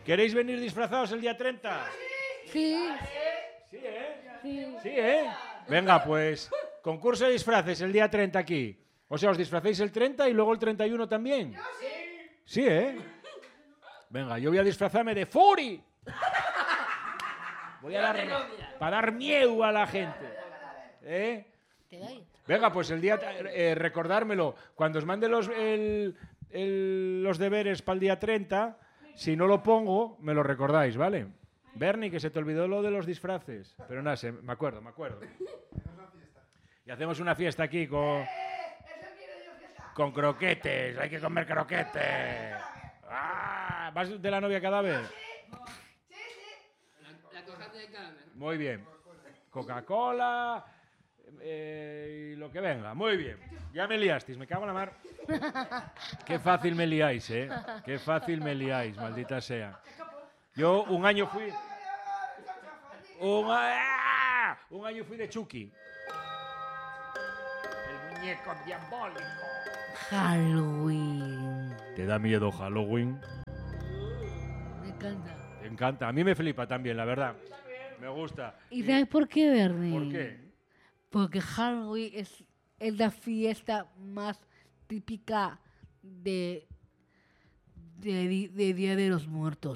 ¿Queréis venir disfrazados el día 30? Sí. Sí, ¿eh? Sí. Sí, ¿eh? Venga, pues, concurso de disfraces el día 30 aquí. O sea, os disfracéis el 30 y luego el 31 también. Sí, ¿eh? Venga, yo voy a disfrazarme de Fury. Voy a dar... Para dar miedo a la gente. ¿Eh? ¿Te doy? Venga, pues el día... recordármelo. Cuando os mande los deberes para el día 30, si no lo pongo, me lo recordáis, ¿vale? Bernie, que se te olvidó lo de los disfraces. Pero nada, me acuerdo. Y hacemos una fiesta aquí con croquetes. Hay que comer croquetes. ¡Ah! ¿Vas de la novia cadáver? La cojate de cadáver. Muy bien. Coca-Cola y lo que venga. Muy bien. Ya me liasteis, me cago en la mar. Qué fácil me liáis, ¿eh? Qué fácil me liáis, maldita sea. Yo un año fui... Un año fui de Chucky. El muñeco diabólico. Halloween. ¿Te da miedo Halloween? Me encanta. Te encanta. A mí me flipa también, la verdad. Me gusta. ¿Y sabes por qué, Bernie? ¿Por qué? Porque Halloween es la fiesta más típica de Día de los Muertos.